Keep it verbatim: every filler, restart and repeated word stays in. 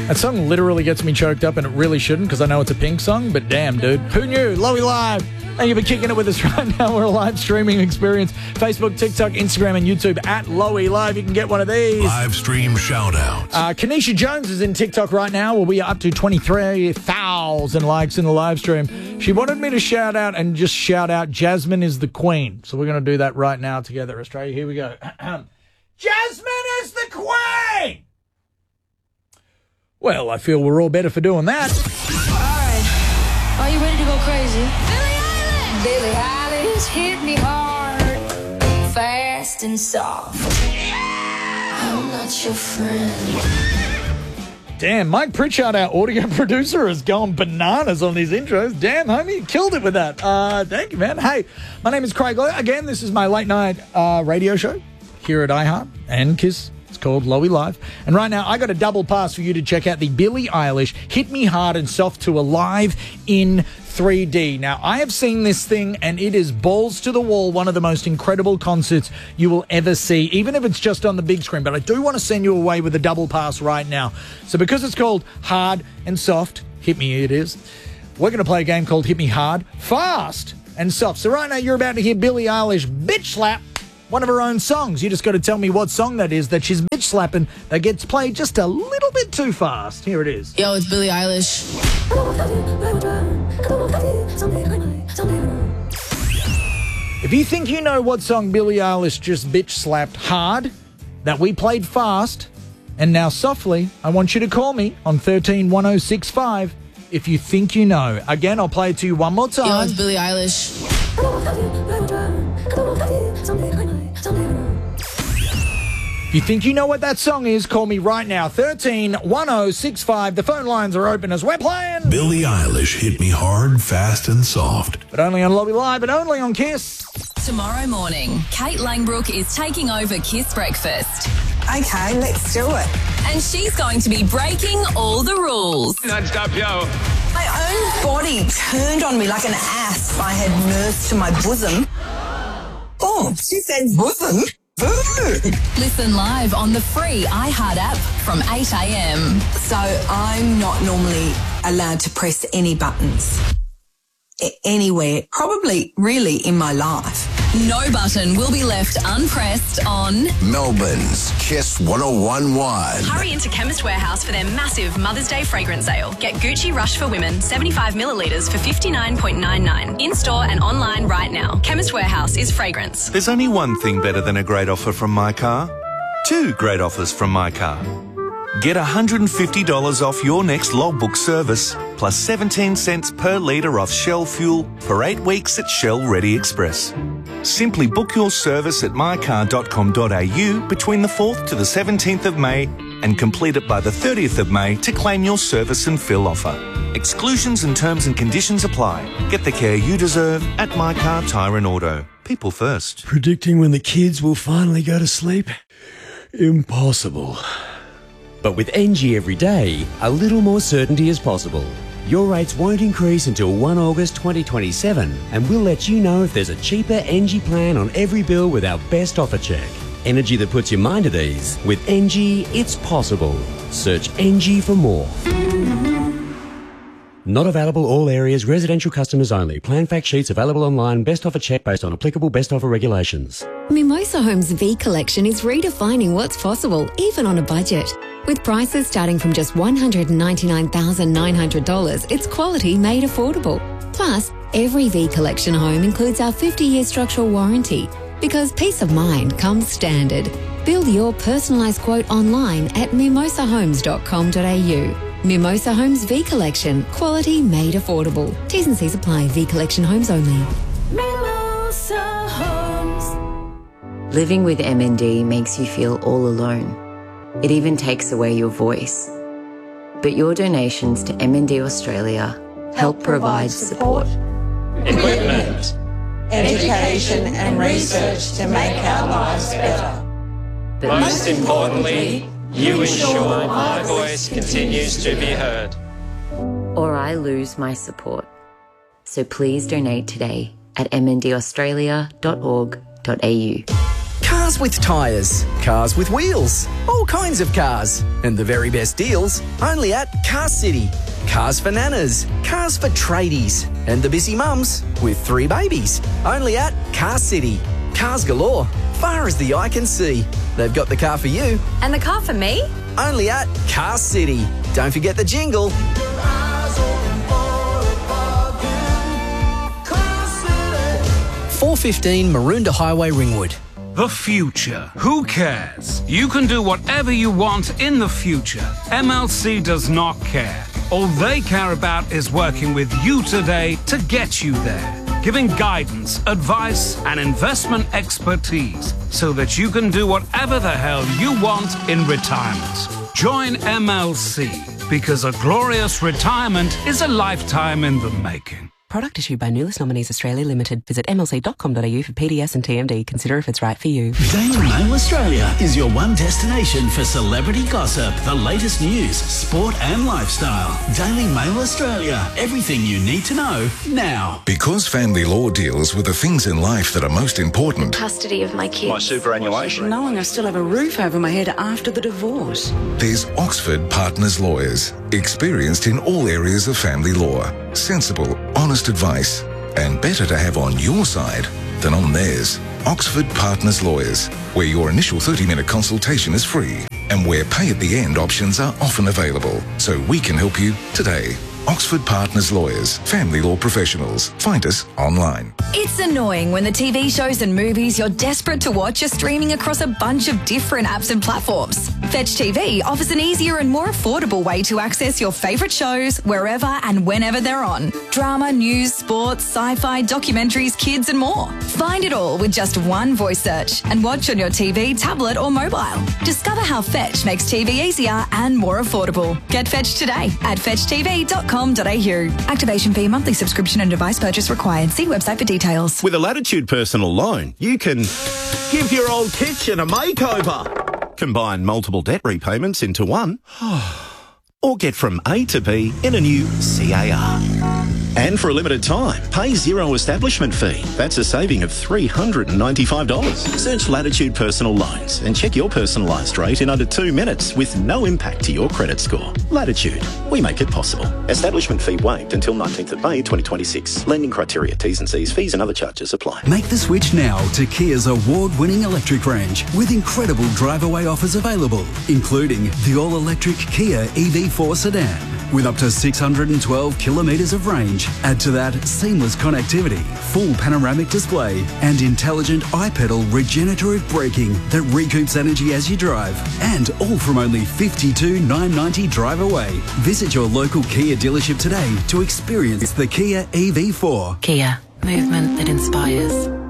That song literally gets me choked up, and it really shouldn't because I know it's a Pink song, but damn, dude. Who knew? Lowy Live. Thank you for kicking it with us right now. We're a live streaming experience. Facebook, TikTok, Instagram, and YouTube at Lowy Live. You can get one of these. Live stream shout-outs. Uh, Kanisha Jones is in TikTok right now. Well, we are up to twenty-three thousand likes in the live stream. She wanted me to shout out and just shout out Jasmine is the Queen. So we're going to do that right now together, Australia. Here we go. Jasmine is the Queen! Well, I feel we're all better for doing that. All right. Are you ready to go crazy? Billie Eilish hit me hard, fast and soft. I'm not your friend. Damn, Mike Pritchard, our audio producer, has gone bananas on these intros. Damn, homie, you killed it with that. Uh, thank you, man. Hey, my name is Craig. Again, this is my late night uh, radio show here at iHeart and Kiss. It's called Lowy Live. And right now, I got a double pass for you to check out the Billie Eilish Hit Me Hard and Soft tour live in three D. Now, I have seen this thing, and it is balls to the wall, one of the most incredible concerts you will ever see, even if it's just on the big screen. But I do want to send you away with a double pass right now. So because it's called Hard and Soft, Hit Me it is, we're going to play a game called Hit Me Hard, Fast and Soft. So right now, you're about to hear Billie Eilish bitch slap one of her own songs. You just got to tell me what song that is that she's bitch slapping that gets played just a little bit too fast. Here it is. Yo, it's Billie Eilish. If you think you know what song Billie Eilish just bitch slapped hard, that we played fast, and now softly, I want you to call me on one three one oh six five if you think you know. Again, I'll play it to you one more time. Yo, it's Billie Eilish. If you think you know what that song is, call me right now. one three one oh six five. The phone lines are open as we're playing Billie Eilish Hit Me Hard, Fast and Soft. But only on Lowy Live, but only on Kiss. Tomorrow morning, Kate Langbrook is taking over Kiss Breakfast. Okay, let's do it. And she's going to be breaking all the rules. Non-stop, yo. My own body turned on me like an asp I had nursed to my bosom. Oh, she said bosom. Boo! Listen live on the free iHeart app from eight a.m. So I'm not normally allowed to press any buttons. A- anywhere, probably really in my life. No button will be left unpressed on Melbourne's Kiss one oh one point one. Hurry into Chemist Warehouse for their massive Mother's Day fragrance sale. Get Gucci Rush for Women, seventy-five millilitres for fifty-nine ninety-nine. In-store and online right now. Chemist Warehouse is fragrance. There's only one thing better than a great offer from My Car. Two great offers from My Car. Get one hundred fifty dollars off your next logbook service, plus seventeen cents per litre off Shell fuel for eight weeks at Shell Ready Express. Simply book your service at my car dot com dot a u between the fourth to the seventeenth of May and complete it by the thirtieth of May to claim your service and fill offer. Exclusions and terms and conditions apply. Get the care you deserve at My Car Tyre and Auto. People first. Predicting when the kids will finally go to sleep? Impossible. But with N G every day, a little more certainty is possible. Your rates won't increase until the first of August twenty twenty-seven, and we'll let you know if there's a cheaper N G plan on every bill with our best offer check. Energy that puts your mind at ease. With N G, it's possible. Search N G for more. Not available all areas, residential customers only. Plan fact sheets available online, best offer check based on applicable best offer regulations. Mimosa Homes V Collection is redefining what's possible, even on a budget. With prices starting from just one hundred ninety-nine thousand nine hundred dollars, it's quality made affordable. Plus, every V Collection home includes our fifty-year structural warranty, because peace of mind comes standard. Build your personalised quote online at mimosa homes dot com dot a u. Mimosa Homes V Collection, quality made affordable. T's and C's apply. V Collection homes only. Mimosa Homes. Living with M N D makes you feel all alone. It even takes away your voice. But your donations to M N D Australia help provide support, equipment, education and research to make our lives better. But most importantly, you ensure my voice continues to be heard. Or I lose my support. So please donate today at m n d australia dot org dot a u. Cars with tyres, cars with wheels, all kinds of cars. And the very best deals only at Car City. Cars for nanas, cars for tradies, and the busy mums with three babies. Only at Car City. Cars galore, far as the eye can see. They've got the car for you. And the car for me? Only at Car City. Don't forget the jingle. four fifteen Maroondah Highway, Ringwood. The future. Who cares? You can do whatever you want in the future. M L C does not care. All they care about is working with you today to get you there, giving guidance, advice, and investment expertise so that you can do whatever the hell you want in retirement. Join M L C because a glorious retirement is a lifetime in the making. Product issued by Nulis Nominees Australia Limited. Visit m l c dot com dot a u for P D S and T M D. Consider if it's right for you. Daily Mail Australia is your one destination for celebrity gossip, the latest news, sport and lifestyle. Daily Mail Australia. Everything you need to know now. Because family law deals with the things in life that are most important. Custody of my kids. My superannuation. Knowing I still have a roof over my head after the divorce. There's Oxford Partners Lawyers, experienced in all areas of family law. Sensible, honest advice, and better to have on your side than on theirs. Oxford Partners Lawyers, where your initial thirty minute consultation is free and where pay at the end options are often available, so we can help you today. Oxford Partners Lawyers, family law professionals. Find us online. It's annoying when the T V shows and movies you're desperate to watch are streaming across a bunch of different apps and platforms. Fetch T V offers an easier and more affordable way to access your favourite shows wherever and whenever they're on. Drama, news, sports, sci-fi, documentaries, kids and more. Find it all with just one voice search and watch on your T V, tablet or mobile. Discover how Fetch makes T V easier and more affordable. Get Fetch today at fetch t v dot com dot a u. Activation fee, monthly subscription and device purchase required. See website for details. With a Latitude personal loan, you can give your old kitchen a makeover, combine multiple debt repayments into one, or get from A to B in a new C A R. And for a limited time, pay zero establishment fee. That's a saving of three hundred ninety-five dollars. Search Latitude Personal Loans and check your personalised rate in under two minutes with no impact to your credit score. Latitude, we make it possible. Establishment fee waived until nineteenth of May twenty twenty-six. Lending criteria, T's and C's, fees and other charges apply. Make the switch now to Kia's award-winning electric range with incredible drive-away offers available, including the all-electric Kia E V four sedan with up to six hundred twelve kilometres of range. Add to that seamless connectivity, full panoramic display, and intelligent iPedal regenerative braking that recoups energy as you drive. And all from only fifty-two thousand nine hundred ninety dollars drive away. Visit your local Kia dealership today to experience the Kia E V four. Kia, movement that inspires.